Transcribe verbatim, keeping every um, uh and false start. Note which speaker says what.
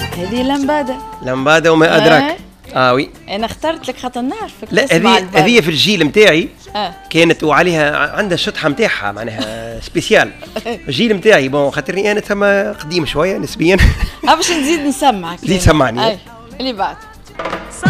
Speaker 1: هذه لمبادة.
Speaker 2: لمبادة وما أدراك. اه وي
Speaker 1: انا اخترت لك خاطر نعرفك.
Speaker 2: لا هذه هذه في الجيل نتاعي
Speaker 1: آه.
Speaker 2: كانت وعليها عندها الشطحه نتاعها معناها سبيسيال. الجيل نتاعي بون خاطرني انا ثم قديم شويه نسبيا.
Speaker 1: باش نزيد نسمعك.
Speaker 2: زيد سمعني
Speaker 1: اللي بعد